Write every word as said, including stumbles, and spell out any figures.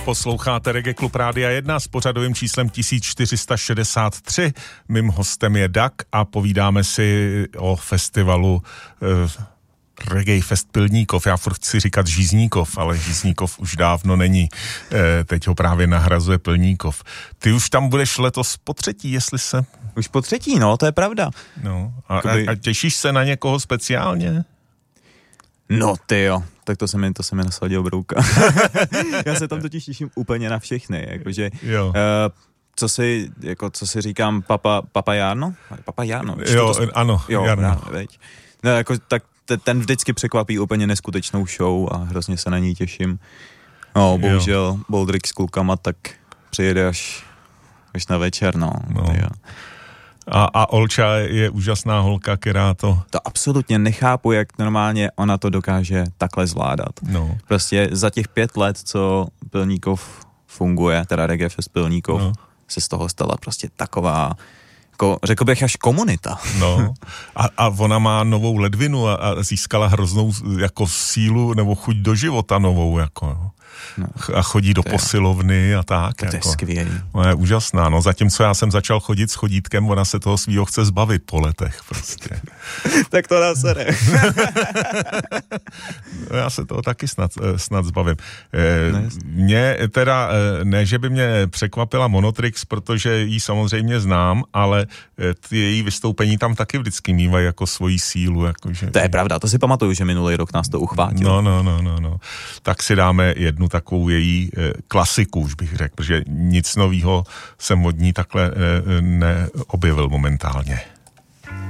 Posloucháte Reggae Klub Rádia jedna s pořadovým číslem tisíc čtyři sta šedesát tři. Mým hostem je Dak a povídáme si o festivalu eh, Reggae Fest Pilníkov. Já furt chci říkat Žízníkov, ale Žízníkov už dávno není. Eh, teď ho právě nahrazuje Pilníkov. Ty už tam budeš letos po třetí, jestli se... Už po třetí, no, to je pravda. No, a, a, a těšíš se na někoho speciálně? No ty jo, tak to se mi, to se mi nasadil brouka. Já se tam totiž těším úplně na všechny, jakože, uh, co si, jako, co si říkám, Papa, Papa Jarno? Papa Jarno. Jo, to, ano, jo, Jarno. Právě, no, jako, tak ten vždycky překvapí úplně neskutečnou show a hrozně se na ní těším. No, bohužel Boldrick s klukama tak přijede až, až na večer, no. no. A, a Olča je úžasná holka, která to... To absolutně nechápu, jak normálně ona to dokáže takhle zvládat. No. Prostě za těch pět let, co Pilníkov funguje, teda Reggae Fest Pilníkov, no. se z toho stala prostě taková, jako, řekl bych až komunita. No. A, a ona má novou ledvinu a, a získala hroznou jako sílu nebo chuť do života novou, jako... No, a chodí do posilovny a tak. To, to jako. je skvělý. No, je úžasná, no. Zatímco já jsem začal chodit s chodítkem, ona se toho svýho chce zbavit po letech prostě. Tak to nás sere. No, já se toho taky snad, snad zbavím. E, mě teda, ne, že by mě překvapila Monotrix, protože ji samozřejmě znám, ale ty její vystoupení tam taky vždycky mývají jako svoji sílu. Jako, že... To je pravda, to si pamatuju, že minulý rok nás to uchvátilo. No, no, no, no, no. Tak si dáme jednu takovou její e, klasiku, už bych řekl, protože nic novýho jsem od ní takhle e, neobjevil momentálně.